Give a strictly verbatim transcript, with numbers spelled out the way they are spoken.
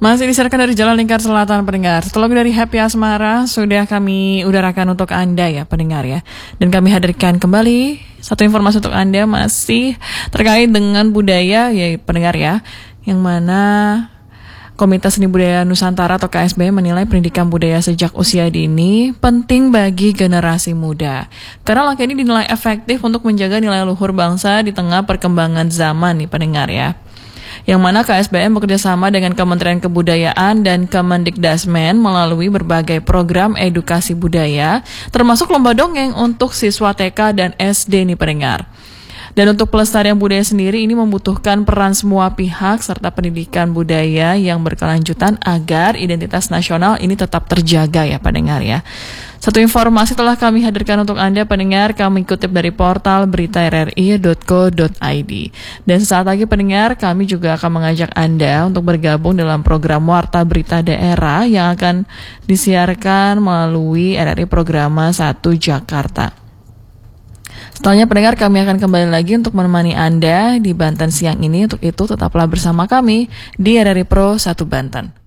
Masih disiarkan dari Jalan Lingkar Selatan pendengar. Setelah dari Happy Asmara sudah kami udarakan untuk Anda ya pendengar ya. Dan kami hadirkan kembali satu informasi untuk Anda masih terkait dengan budaya ya pendengar ya. Yang mana Komite Seni Budaya Nusantara atau K S B menilai pendidikan budaya sejak usia dini penting bagi generasi muda. Karena langkah ini dinilai efektif untuk menjaga nilai luhur bangsa di tengah perkembangan zaman nih pendengar ya. Yang mana K S B M bekerjasama dengan Kementerian Kebudayaan dan Kemendikdasmen melalui berbagai program edukasi budaya, termasuk lomba dongeng untuk siswa T K dan S D nih pendengar. Dan untuk pelestarian budaya sendiri ini membutuhkan peran semua pihak serta pendidikan budaya yang berkelanjutan agar identitas nasional ini tetap terjaga ya pendengar ya. Satu informasi telah kami hadirkan untuk Anda pendengar, kami kutip dari portal berita r r i dot co dot i d. Dan sesaat lagi pendengar, kami juga akan mengajak Anda untuk bergabung dalam program Warta Berita Daerah yang akan disiarkan melalui R R I Programa satu Jakarta. Setelahnya pendengar, kami akan kembali lagi untuk menemani Anda di Banten siang ini. Untuk itu tetaplah bersama kami di R R I Pro satu Banten.